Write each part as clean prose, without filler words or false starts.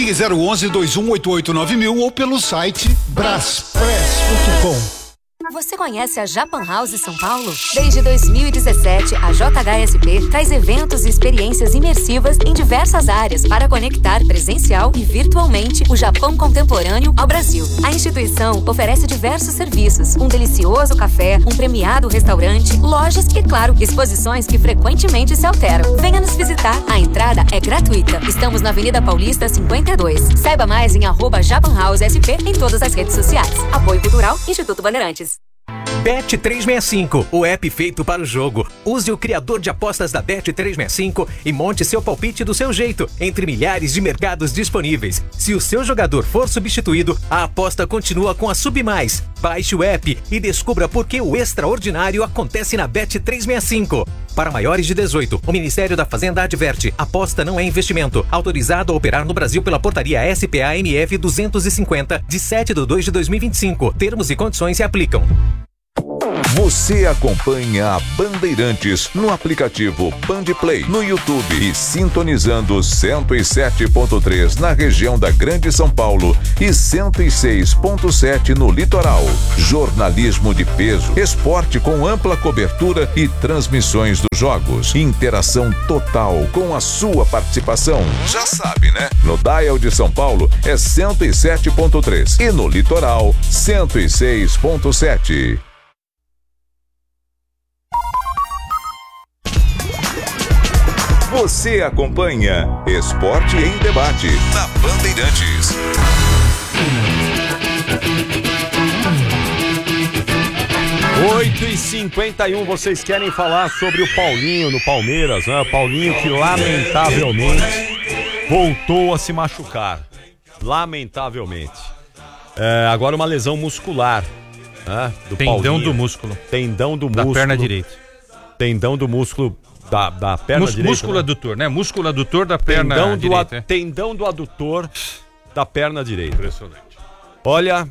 Ligue 011-2188-9000 ou pelo site braspress.com. Você conhece a Japan House São Paulo? Desde 2017, a JHSP traz eventos e experiências imersivas em diversas áreas para conectar presencial e virtualmente o Japão contemporâneo ao Brasil. A instituição oferece diversos serviços, um delicioso café, um premiado restaurante, lojas e, claro, exposições que frequentemente se alteram. Venha nos visitar. A entrada é gratuita. Estamos na Avenida Paulista 52. Saiba mais em @JapanHouseSP em todas as redes sociais. Apoio Cultural, Instituto Bandeirantes. Bet365, o app feito para o jogo. Use o criador de apostas da Bet365 e monte seu palpite do seu jeito, entre milhares de mercados disponíveis. Se o seu jogador for substituído, a aposta continua com a Submais. Baixe o app e descubra por que o extraordinário acontece na Bet365. Para maiores de 18, o Ministério da Fazenda adverte: aposta não é investimento. Autorizado a operar no Brasil pela portaria SPA-MF 250, de 7/2/2025. Termos e condições se aplicam. Você acompanha a Bandeirantes no aplicativo Bandplay, no YouTube e sintonizando 107.3 na região da Grande São Paulo e 106.7 no litoral. Jornalismo de peso, esporte com ampla cobertura e transmissões dos jogos. Interação total com a sua participação. Já sabe, né? No Dial de São Paulo é 107.3 e no litoral 106.7. Você acompanha Esporte em Debate na Bandeirantes. Oito e 51, vocês querem falar sobre o Paulinho no Palmeiras, né? O Paulinho que lamentavelmente voltou a se machucar. Lamentavelmente. Agora uma lesão muscular, né? Do Tendão Paulinho. do músculo. Tendão do músculo. Da perna direita. Tendão do músculo da perna direita. Músculo né? adutor, né? Músculo adutor da perna direita. Tendão do adutor da perna direita. Impressionante. Olha,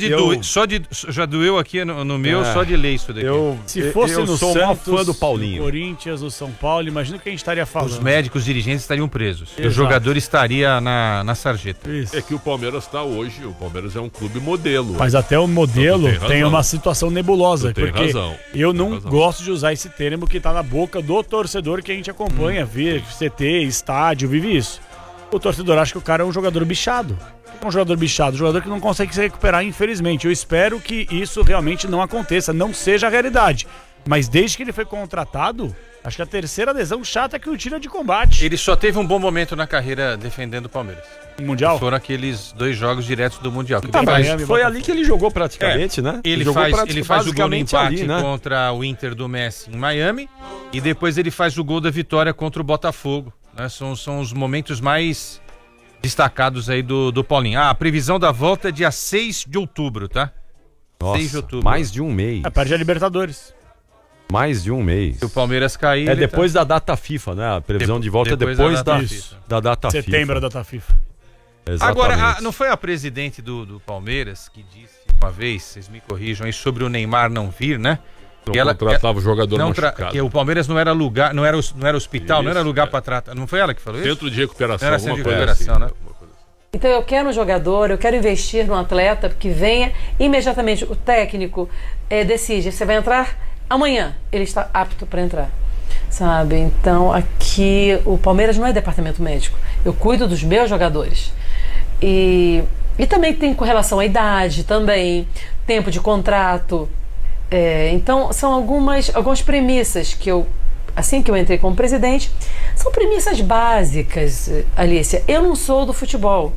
já doeu aqui no meu, só de ler isso daqui. Se fosse eu no sou Santos, um fã do Paulinho. o Corinthians, o São Paulo, imagina o que a gente estaria falando. Os médicos dirigentes estariam presos. Exato. O jogador estaria na sarjeta. Isso. É que o Palmeiras está hoje, o Palmeiras é um clube modelo. Mas até o modelo Então, tem uma situação nebulosa, Tu tem porque razão. eu não razão. gosto de usar esse termo que tá na boca do torcedor que a gente acompanha, vê CT, estádio, vive isso. O torcedor acha que o cara é um jogador bichado. Um jogador bichado, um jogador que não consegue se recuperar, infelizmente. Eu espero que isso realmente não aconteça, não seja a realidade. Mas desde que ele foi contratado, acho que a terceira lesão chata é que o tira de combate. Ele só teve um bom momento na carreira defendendo o Palmeiras. Mundial? Foram aqueles 2 jogos diretos do Mundial. Que mas foi ali que ele jogou praticamente, né? Ele jogou faz o gol no empate, ali, né? contra o Inter do Messi em Miami e depois ele faz o gol da vitória contra o Botafogo. Né? São os momentos mais destacados aí do Paulinho. A previsão da volta é dia 6 de outubro, tá? Nossa, 6 de outubro. mais de um mês. Perde a Libertadores. Mais de um mês. Se o Palmeiras cair... depois da data FIFA, né? A previsão de volta é depois da data FIFA. Setembro da data FIFA. Exatamente. Agora, não foi a presidente do Palmeiras que disse uma vez, vocês me corrijam aí, sobre o Neymar não vir, né? Não contratava o jogador machucado. Que o Palmeiras não era lugar, não era hospital, não era lugar para tratar. Não foi ela que falou isso? Centro de recuperação. Era centro de recuperação, né? Então eu quero um jogador, eu quero investir num atleta que venha imediatamente. O técnico decide, você vai entrar amanhã, ele está apto para entrar. Sabe? Então aqui o Palmeiras não é departamento médico. Eu cuido dos meus jogadores. E também tem com relação à idade, também, tempo de contrato. Então são algumas premissas que assim que eu entrei como presidente, são premissas básicas, Alicia. Eu não sou do futebol.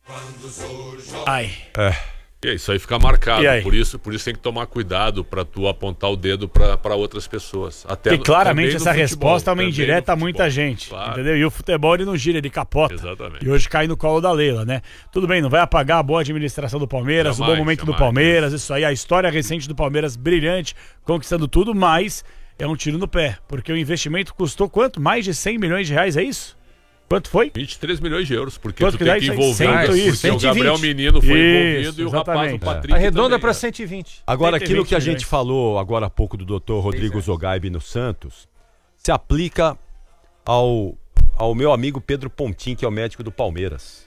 E isso aí fica marcado. E aí? Por isso tem que tomar cuidado para tu apontar o dedo para outras pessoas. Porque claramente essa resposta é uma indireta a muita gente, claro. Entendeu? E o futebol ele não gira, ele capota. Exatamente. E hoje cai no colo da Leila, né? Tudo bem, não vai apagar a boa administração do Palmeiras, o bom momento do Palmeiras, isso aí, a história recente do Palmeiras brilhante, conquistando tudo, mas é um tiro no pé, porque o investimento custou quanto? Mais de 100 milhões de reais, é isso? Quanto foi? 23 milhões de euros, porque quanto tu tem que envolver isso, porque o Gabriel Menino foi envolvido e o rapaz, o Patrick arredonda para 120. Agora, aquilo que a gente falou agora há pouco do Dr. Rodrigo Zogaib no Santos, se aplica ao meu amigo Pedro Pontin, que é o médico do Palmeiras.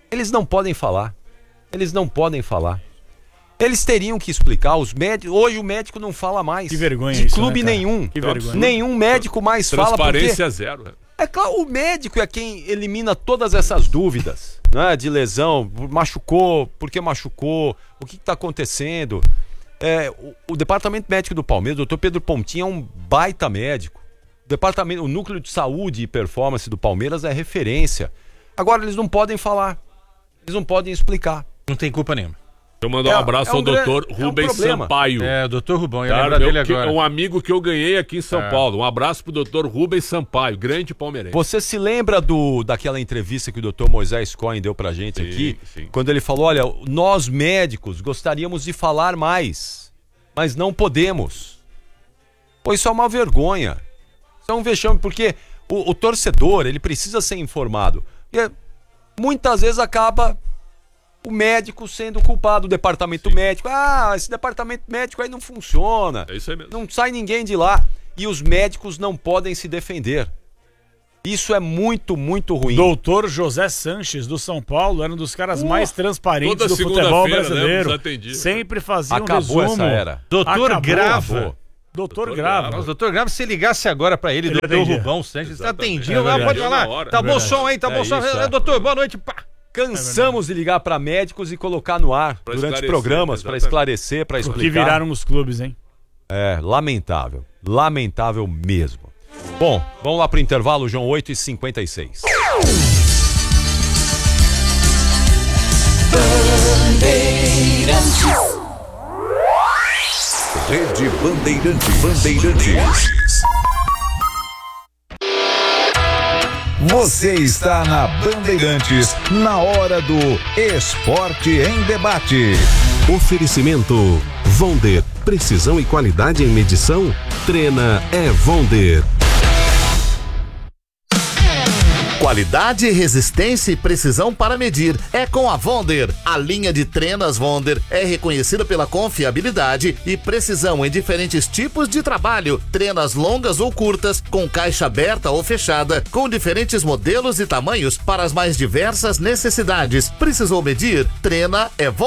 Eles não podem falar. Eles não podem falar. Eles teriam que explicar, os médicos... Hoje o médico não fala mais. Que vergonha de isso, clube né, nenhum. Que vergonha. Nenhum médico mais fala porque... Transparência zero. É claro, o médico é quem elimina todas essas dúvidas, né? De lesão, machucou, por que machucou, o que está acontecendo. O departamento médico do Palmeiras, o doutor Pedro Pontinho, é um baita médico. O núcleo de saúde e performance do Palmeiras é referência. Agora, eles não podem falar, eles não podem explicar. Não tem culpa nenhuma. Eu mandar um abraço ao doutor Rubens Sampaio. O doutor Rubão, eu Cara, lembro dele agora. Um amigo que eu ganhei aqui em São Paulo. Um abraço pro doutor Rubens Sampaio, grande palmeirense. Você se lembra daquela entrevista que o doutor Moisés Cohen deu pra gente aqui? Sim. Quando ele falou, olha, nós médicos gostaríamos de falar mais, mas não podemos. Pô, isso é uma vergonha. Isso é um vexame, porque o torcedor, ele precisa ser informado. E muitas vezes acaba... o médico sendo culpado, o departamento médico. Esse departamento médico aí não funciona. É isso aí mesmo. Não sai ninguém de lá. E os médicos não podem se defender. Isso é muito, muito ruim. Doutor José Sanches, do São Paulo, era um dos caras mais transparentes do futebol brasileiro. Né, sempre fazia Acabou um resumo. essa era. Doutor Grava. Doutor Grava. Nossa, doutor Grava, se ligasse agora pra ele, doutor Rubão Sanches, atendiam lá, pode falar. Tá bom som aí, tá bom som. Doutor, boa noite, pá. Cansamos de ligar para médicos e colocar no ar durante programas para esclarecer, para explicar. O que viraram os clubes, hein? Lamentável. Lamentável mesmo. Bom, vamos lá pro intervalo, João, 8h56. Rede Bandeirantes. Você está na Bandeirantes, na hora do Esporte em Debate. Oferecimento Vonder. Precisão e qualidade em medição? Trena é Vonder. Qualidade, resistência e precisão para medir é com a Vonder. A linha de trenas Vonder é reconhecida pela confiabilidade e precisão em diferentes tipos de trabalho. Trenas longas ou curtas, com caixa aberta ou fechada, com diferentes modelos e tamanhos para as mais diversas necessidades. Precisou medir? Trena é Vonder.